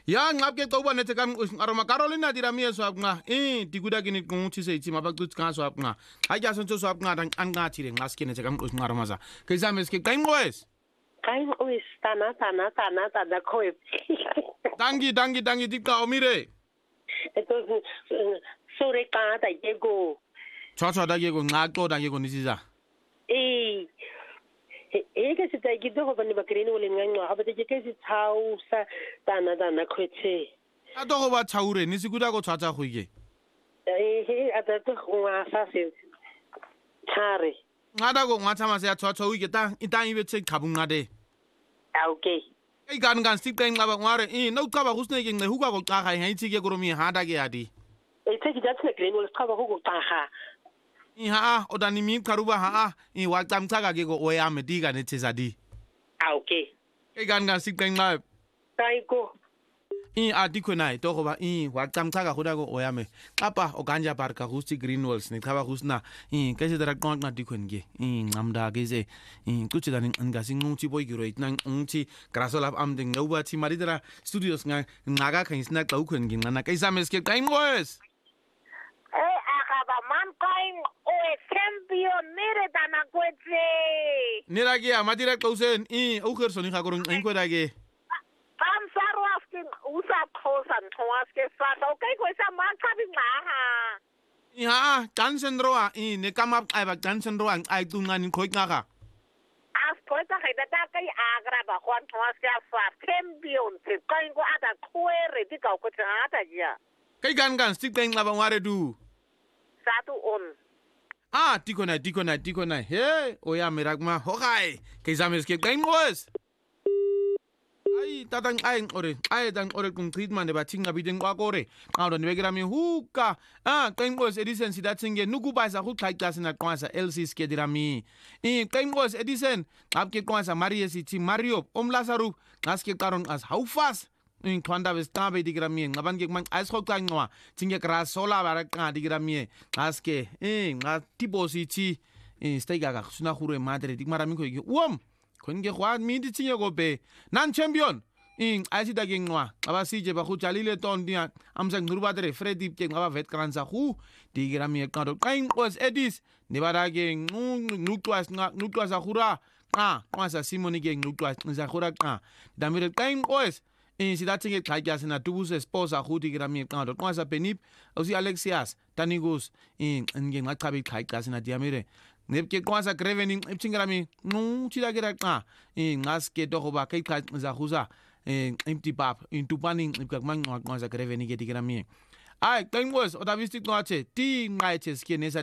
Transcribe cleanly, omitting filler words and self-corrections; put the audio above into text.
Ya ngapke qoba nethe kan aroma Carolina diramie swap nga dikuda kini kunguthi seyithi mabacuthi ka swap nga aja sonto swap nga angathi le ngaske nethe kan aroma za ke zame ske qainqwes qainqwes tana khoi dangi diqa omire entonces sore ka ta yego tswa da yego ngaqo da yego nisiza ke se ta ke go bane ba krene o le ngangwa ga ba ke se tshausa tana khwetse a to go ba tshaure ni se kuda go tshwatsa go ike a ta to ngwa sa se thare ngada go ngwatha ma se ya tshwatsa o ike ta ibe tse qabunga de okay ke kan siqenqa ba ngware no uqaba go sneke nce huka go qaga hayithi ke koromi hada ke yadi ke jathi krene o le qaba go qaga odani mi karuba wa qamchaga ke go oyame diga netheza di okay ke kan siqenqa tayiko adikhona to go ba wa qamchaga go da go oyame qapa o ganja barka go sti greenwalls ne khaba go sna ke se dira qonqa dikhon ke ngamda ke se kuthi dani ngasinquthi boyigiro itna nquthi grasolap amding ngoba thi maridra studios ngaga khan sna xa ukhon nginqana ke isames ke qainqwes man kain o champion nere dana kwetse nira ke amadira qausen o khersoni ga gorong enkweda ke kam sarwaski usa khosa ntwaske sa okay kwesa makhabi ngaha Johnson roa ne kama ba Johnson roa ai tungani khoiqaga as khoita ga data kai agra ba khwan ntwaske fa champion se kain go ada khwere di ka ko tsata ja kai kan siqenqa ba ngware du satu on dikona he oya meragma hogai ke zames ke qainqwes tatang ai dan ore kun treatment ba thinga bideng kwakore qawdo nibekira mi huka qainqwes edison sidathinge nukubasa go xaxasa na qwasa LC ske dirami qainqwes edison apke qwasa Mario City Mario omlasaru ngaske qaron as how fast Twanda vestabe digrami ngaban ke man as khoqanqwa thinge grasola ba ra digrami ngaske nga tipositi stega ga suna gure madre digmara mi khoi khonge khwa mi di thinge go be nan champion asida ke nqwa aba sije ba go jalile tondia amsa ngurubadre Freddy ke ngaba vet kranza khu digrami qado qainqos edis ne bara ke nuqwas khura qwasa Simoni ke nuqwas za khura damire qainqos sidathinge xhatyasi na tubuse sposa khuthi kirami qado qwasa Benip usi Alexias Tanigos nge ngachabe ixhaxasi na diamire nepke qwasa Greven ipthingirami thila kira ngaske to go ba ke ixhaxa khuza empty pap intupani ipkamanqwa qwasa Greven ke dikirami ai qainqos odavisti qwathe ti nqaithe ske nesa